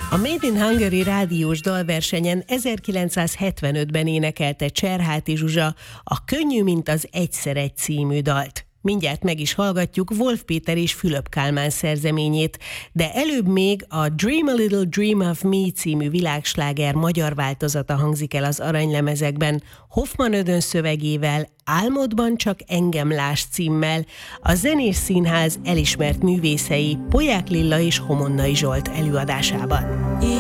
A Made in Hungary rádiós dalversenyen 1975-ben énekelte Cserháti Zsuzsa a Könnyű, mint az Egyszer egy című dalt. Mindjárt meg is hallgatjuk Wolf Péter és Fülöp Kálmán szerzeményét, de előbb még a Dream a Little Dream of Me című világsláger magyar változata hangzik el az aranylemezekben, Hoffman Ödön szövegével, Álmodban csak engem láss címmel, a Zenés Színház elismert művészei Polyák Lilla és Homonnai Zsolt előadásában.